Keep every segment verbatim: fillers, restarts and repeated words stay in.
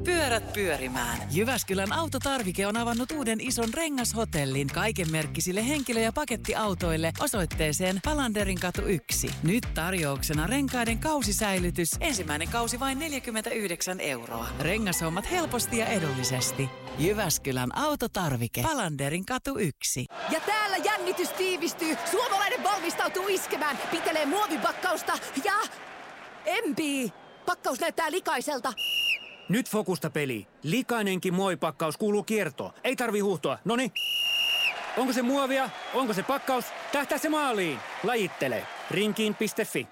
Pyörät pyörimään. Jyväskylän autotarvike on avannut uuden ison rengashotellin kaikenmerkkisille henkilö- ja pakettiautoille osoitteeseen Palanderin katu yksi. Nyt tarjouksena renkaiden kausisäilytys. Ensimmäinen kausi vain neljäkymmentäyhdeksän euroa. Rengashommat helposti ja edullisesti. Jyväskylän autotarvike. Palanderin katu yksi. Ja täällä jännitys tiivistyy. Suomalainen valmistautuu iskemään. Pitelee muovipakkausta ja... Empii! Pakkaus näyttää likaiselta. Nyt fokusta peli. Likainenkin muovipakkaus kuuluu kiertoon. Ei tarvi huuhtoa. Noni. Onko se muovia? Onko se pakkaus? Tähtää se maaliin. Lajittele. Rinkiin piste fi.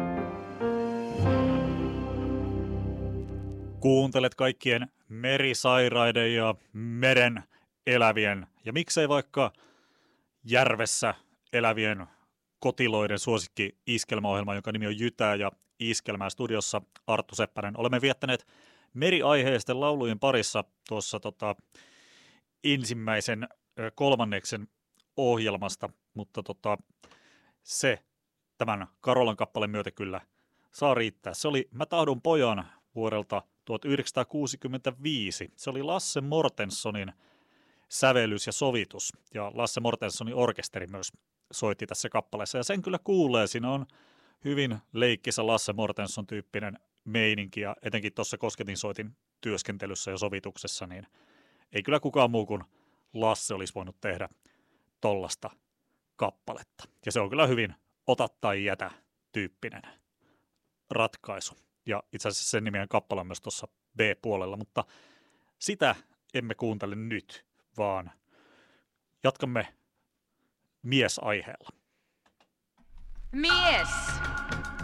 Kuuntelet kaikkien merisairaiden ja meren elävien ja miksei vaikka järvessä elävien kotiloiden suosikki iskelmäohjelma, jonka nimi on Jytää ja Iskelmää studiossa Arttu Seppänen. Olemme viettäneet meriaiheisten laulujen parissa tuossa tota, ensimmäisen kolmanneksen ohjelmasta, mutta tota, se tämän Karolan kappaleen myötä kyllä saa riittää. Se oli Mä tahdon pojan vuodelta tuhatyhdeksänsataakuusikymmentäviisi. Se oli Lasse Mortenssonin sävellys ja sovitus, ja Lasse Mortenssonin orkesteri myös soitti tässä kappaleessa, ja sen kyllä kuulee. Siinä on hyvin leikkisä Lasse Mortensson-tyyppinen meininki, ja etenkin tuossa kosketinsoitin työskentelyssä ja sovituksessa, niin ei kyllä kukaan muu kuin Lasse olisi voinut tehdä tollasta kappaletta. Ja se on kyllä hyvin ota tai jätä -tyyppinen ratkaisu. Ja itse asiassa sen nimien kappale on myös tuossa B-puolella, mutta sitä emme kuuntele nyt, vaan jatkamme miesaiheella. Mies!